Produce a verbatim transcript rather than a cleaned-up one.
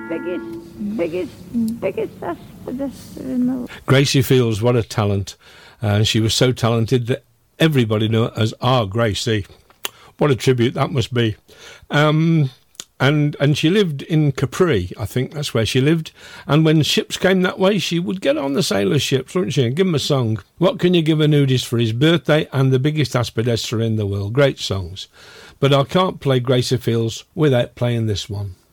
biggest, biggest, biggest aspidester in the world. Gracie Fields, what a talent. And uh, she was so talented that everybody knew her as our Gracie. What a tribute that must be. Um, and and she lived in Capri, I think that's where she lived. And when ships came that way, she would get on the sailor ships, wouldn't she, and give them a song. What can you give a nudist for his birthday and the biggest aspidester in the world? Great songs. But I can't play Gracie Fields without playing this one.